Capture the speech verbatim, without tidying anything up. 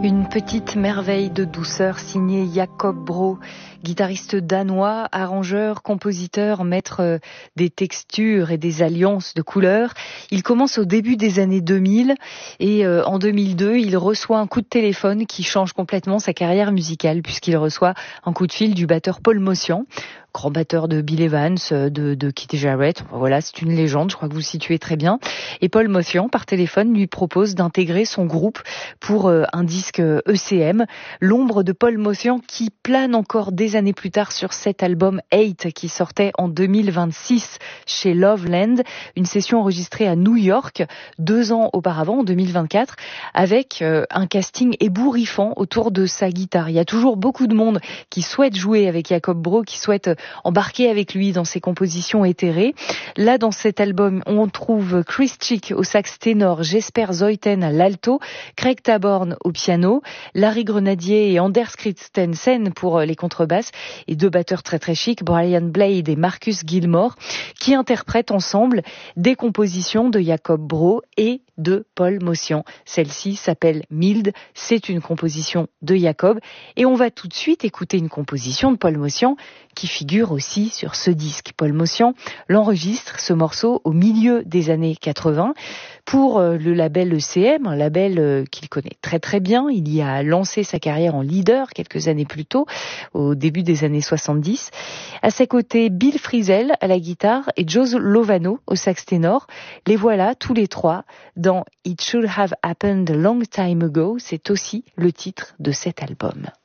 Une petite merveille de douceur signée Jacob Bro, guitariste danois, arrangeur, compositeur, maître des textures et des alliances de couleurs. Il commence au début des années deux mille et euh, en deux mille deux, il reçoit un coup de téléphone qui change complètement sa carrière musicale puisqu'il reçoit un coup de fil du batteur Paul Motian, grand batteur de Bill Evans, de, de Keith Jarrett. Voilà, c'est une légende, je crois que vous le situez très bien. Et Paul Motian, par téléphone, lui propose d'intégrer son groupe pour euh, un disque E C M. L'ombre de Paul Motian qui plane encore des années plus tard sur cet album Eight qui sortait en deux mille vingt-six chez Loveland, une session enregistrée à New York deux ans auparavant, en deux mille vingt-quatre, avec euh, un casting ébouriffant autour de sa guitare. Il y a toujours beaucoup de monde qui souhaite jouer avec Jacob Bro, qui souhaite embarqué avec lui dans ses compositions éthérées. Là, dans cet album, on trouve Chris Chick au sax ténor, Jesper Zeuthen à l'alto, Craig Taborn au piano, Larry Grenadier et Anders Christensen pour les contrebasses, et deux batteurs très très chics, Brian Blade et Marcus Gilmore, qui interprètent ensemble des compositions de Jacob Bro et de Paul Motian. Celle-ci s'appelle Mild, c'est une composition de Jacob, et on va tout de suite écouter une composition de Paul Motian qui figure aussi sur ce disque. Paul Motian l'enregistre, ce morceau, au milieu des années quatre-vingts pour le label E C M, un label qu'il connaît très très bien. Il y a lancé sa carrière en leader quelques années plus tôt, au début des années soixante-dix. À ses côtés, Bill Frisell à la guitare et Joe Lovano au sax ténor. Les voilà tous les trois dans It Should Have Happened a Long Time Ago. C'est aussi le titre de cet album.